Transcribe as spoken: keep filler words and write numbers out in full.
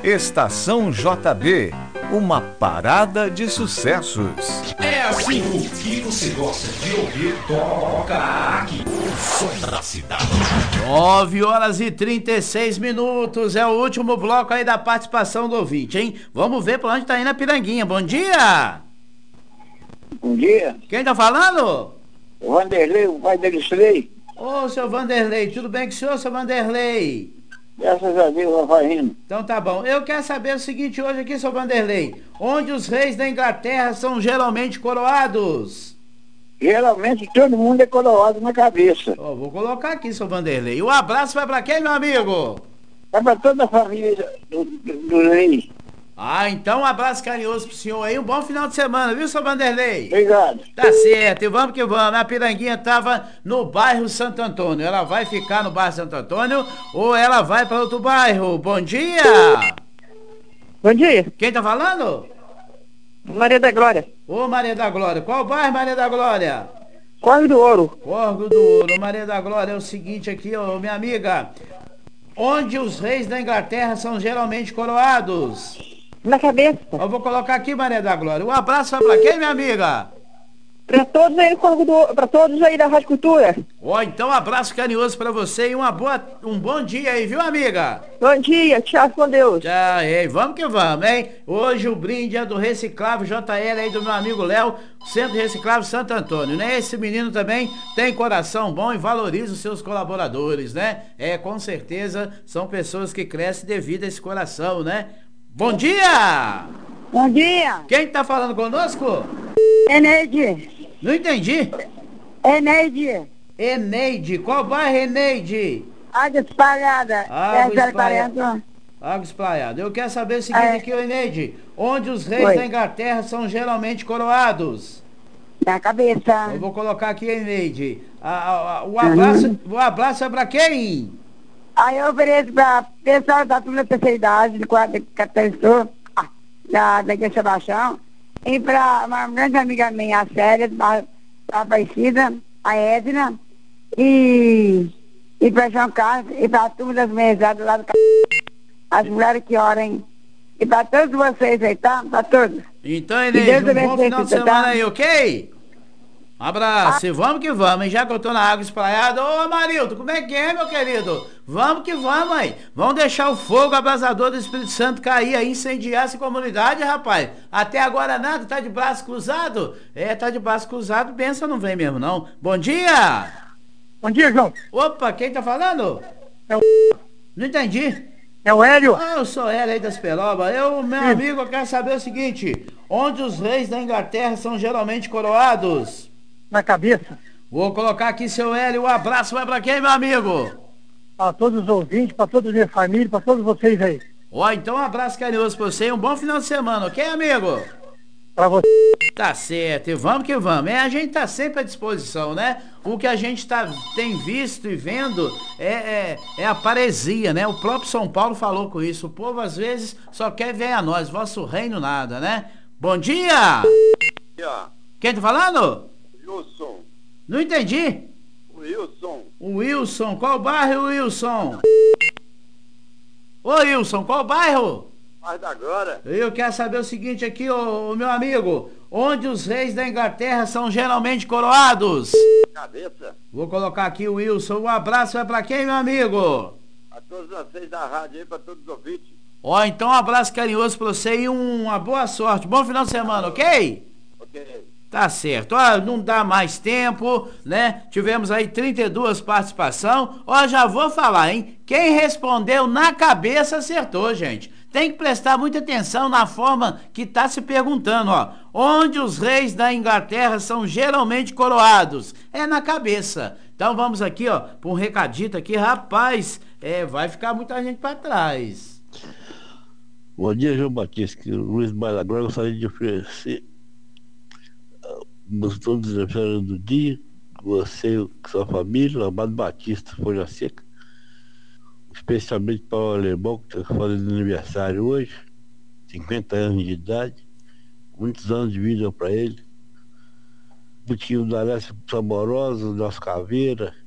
Estação J B, uma parada de sucessos. É assim, o que você gosta de ouvir, toca aqui. O som da cidade. nove horas e trinta e seis minutos, é o último bloco aí da participação do ouvinte, hein? Vamos ver pra onde tá indo a Piranguinha. Bom dia! Bom dia. Quem tá falando? O Vanderlei, o pai dele Slay. Ô, seu Vanderlei, tudo bem com o senhor, seu Vanderlei? Graças a Deus, vai indo. Então tá bom. Eu quero saber o seguinte hoje aqui, seu Vanderlei. Onde os reis da Inglaterra são geralmente coroados? Geralmente todo mundo é coroado na cabeça. Ó, vou colocar aqui, seu Vanderlei. O abraço vai pra quem, meu amigo? É pra toda a família do, do, do rei. Ah, então um abraço carinhoso pro senhor aí. Um bom final de semana, viu, seu Vanderlei? Obrigado. Tá certo, e vamos que vamos. A Piranguinha tava no bairro Santo Antônio. Ela vai ficar no bairro Santo Antônio ou ela vai para outro bairro? Bom dia! Bom dia, Quem tá falando? Maria da Glória. Ô, Maria da Glória. Qual bairro, Maria da Glória? Corre do Ouro. Corgo do Ouro. Maria da Glória, é o seguinte aqui, ó, minha amiga. Onde os reis da Inglaterra são geralmente coroados? Na cabeça. Eu vou colocar aqui, Maria da Glória. Um abraço vai pra quem, minha amiga? Pra todos aí do Corre do Ouro, pra todos aí da Rádio Cultura. Ó, então um abraço carinhoso pra você e uma boa, um bom dia aí, viu, amiga? Bom dia, tchau com Deus. Tchau, hein? Vamos que vamos, hein? Hoje o brinde é do Reciclável J L aí do meu amigo Léo, Centro Reciclável Santo Antônio, né? Esse menino também tem coração bom e valoriza os seus colaboradores, né? É, com certeza são pessoas que crescem devido a esse coração, né? Bom dia! Bom dia, Quem tá falando conosco? Eneide. Não entendi. Eneide. Eneide, qual bairro, Eneide? Água espalhada. Água dez Espalhada. quarenta. Água Espalhada. Eu quero saber o seguinte É. aqui, ô Eneide. Onde os reis Oi. da Inglaterra são geralmente coroados? Na cabeça. Eu vou colocar aqui, Eneide. A- a- a- o, abraço, o abraço é pra quem? Aí eu ofereço pra pessoal da turma da terceira idade, de quatro pessoas, da, da Igreja Sebastião, e pra uma grande amiga minha, a Célia, da da Aparecida, a Edna, e, e pra João Carlos, e pra turma das mesadas lá do as mulheres que oram, e pra todos vocês aí, tá? Pra todos. Então, E Eneide, Deus um bom abençoe final de você, semana tá? aí, ok? Um abraço, e vamos que vamos, hein? Já que eu tô na água espalhada. Ô, Amarildo, como é que é, meu querido? Vamos que vamos, aí. Vamos deixar o fogo abrasador do Espírito Santo cair aí, incendiar essa comunidade, rapaz. Até agora nada, tá de braço cruzado? É, tá de braço cruzado, benção não vem mesmo, não. Bom dia! Bom dia, João. Opa, quem tá falando? É o- Não entendi. É o Hélio. Ah, eu sou ela aí das Pelobas. Eu, meu amigo, eu quero saber o seguinte. Onde os reis da Inglaterra são geralmente coroados? Na cabeça. Vou colocar aqui, seu Hélio. Um abraço vai pra quem, meu amigo? Para todos os ouvintes, para toda a minha família, para todos vocês aí. Ó, então um abraço carinhoso pra você e um bom final de semana, ok, amigo? Para você. Tá certo, e vamos que vamos. É, a gente tá sempre à disposição, né? O que a gente tá, tem visto e vendo é, é, é a paresia, né? O próprio São Paulo falou com isso. O povo, às vezes, só quer ver a nós, vosso reino nada, né? Bom dia! Quem tá falando? Wilson. Não entendi. Wilson. O Wilson, qual bairro, Wilson? Ô, Wilson, qual bairro? Mais da Glória. Eu quero saber o seguinte aqui, ô, ô, meu amigo. Onde os reis da Inglaterra são geralmente coroados? Cabeça. Vou colocar aqui o Wilson. Um abraço vai pra quem, meu amigo? A todos vocês da rádio aí, para todos os ouvintes. Ó, então um abraço carinhoso pra você e um- uma boa sorte. Bom final de semana, ok? Ok. Tá certo. Ó, não dá mais tempo, né? Tivemos aí trinta e duas participação. Ó, já vou falar, hein? Quem respondeu na cabeça acertou, gente. Tem que prestar muita atenção na forma que tá se perguntando, ó. Onde os reis da Inglaterra são geralmente coroados? É na cabeça. Então vamos aqui, ó, pra um recadito aqui. Rapaz, é, vai ficar muita gente pra trás. Bom dia, João Batista. Que o Luiz Malagora gostaria de oferecer nos todos os aniversários do dia, você e sua família, o Amado Batista, Folha Seca, especialmente para o alemão que está fazendo aniversário hoje, cinquenta anos de idade, muitos anos de vida para ele. Botinho da Alessia Amorosa, nosso Caveira,